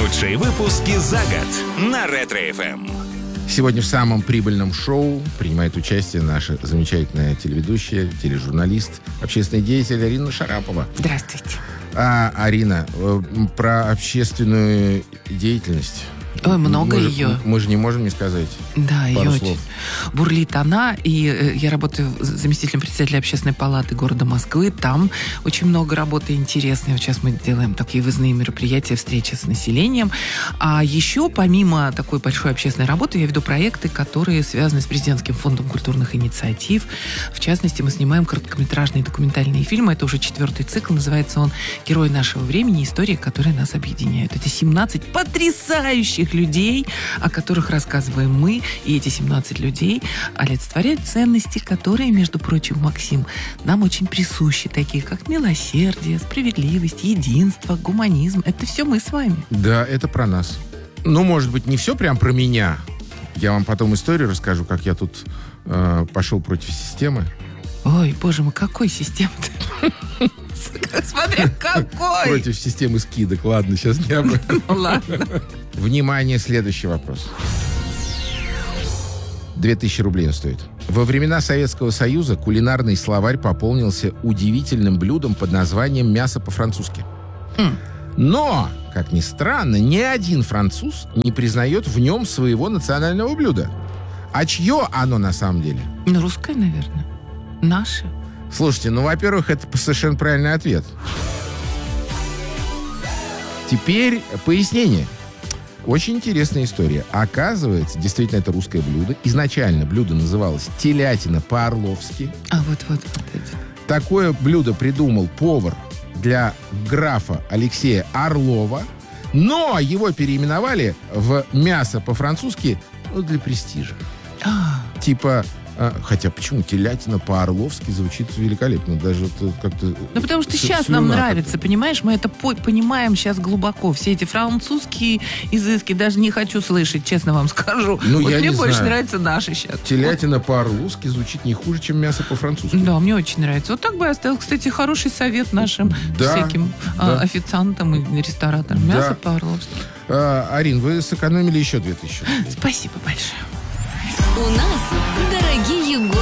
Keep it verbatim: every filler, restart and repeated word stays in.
Лучшие выпуски за год на Ретро-эф эм. Сегодня в самом прибыльном шоу принимает участие наша замечательная телеведущая, тележурналист, общественный деятель Арина Шарапова. Здравствуйте. А, Арина, про общественную деятельность. Ой, много мы ее. Же, мы же не можем не сказать. Да, ее пару очень слов. бурлит она. И э, я работаю заместителем председателя общественной палаты города Москвы. Там очень много работы интересной. Вот сейчас мы делаем такие выездные мероприятия, встречи с населением. А еще, помимо такой большой общественной работы, я веду проекты, которые связаны с президентским фондом культурных инициатив. В частности, мы снимаем короткометражные документальные фильмы. Это уже четвертый цикл. Называется он «Герои нашего времени. Истории, которые нас объединяют». Это семнадцать потрясающих людей, о которых рассказываем мы, и эти семнадцать людей олицетворяют ценности, которые, между прочим, Максим, нам очень присущи, такие как милосердие, справедливость, единство, гуманизм. Это все мы с вами. Да, это про нас. Ну, может быть, не все прям про меня. Я вам потом историю расскажу, как я тут э, пошел против системы. Ой, боже мой, какой системы-то? Смотри, какой! Против системы скидок. Ладно, сейчас не об этом. Ладно. Внимание, следующий вопрос. Две тысячи рублей он стоит. Во времена Советского Союза кулинарный словарь пополнился удивительным блюдом под названием «мясо по-французски». Mm. Но, как ни странно, ни один француз не признает в нем своего национального блюда. А чье оно на самом деле? Ну, русское, наверное. Наше. Слушайте, ну, во-первых, это совершенно правильный ответ. Теперь пояснение. Очень интересная история. Оказывается, действительно, это русское блюдо. Изначально блюдо называлось телятина по-орловски. А вот, вот, вот это. Такое блюдо придумал повар для графа Алексея Орлова. Но его переименовали в мясо по-французски, ну, для престижа. А. Типа... Хотя почему телятина по-орловски звучит великолепно. Даже вот как-то... Ну, потому что сейчас нам нравится, понимаешь? Мы это по- понимаем сейчас глубоко. Все эти французские изыски даже не хочу слышать, честно вам скажу. Ну, вот я мне не больше знаю. нравится наши сейчас. Телятина вот. По-орловски звучит не хуже, чем мясо по-французски. Да, мне очень нравится. Вот так бы я оставил, кстати, хороший совет нашим да, всяким да. а, официантам и рестораторам. Мясо да. по-орловски. А, Арин, вы сэкономили еще две тысячи. Спасибо большое. У нас